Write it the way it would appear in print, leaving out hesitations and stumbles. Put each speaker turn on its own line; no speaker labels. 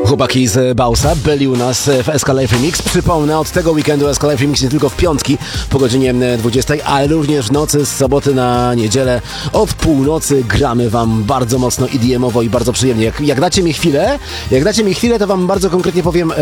Chłopaki z Bausa byli u nas w SK Live Remix. Przypomnę, od tego weekendu SK Live Remix nie tylko w piątki po godzinie 20, ale również w nocy z soboty na niedzielę od północy gramy wam bardzo mocno EDM-owo i bardzo przyjemnie. Jak dacie mi chwilę, to wam bardzo konkretnie powiem,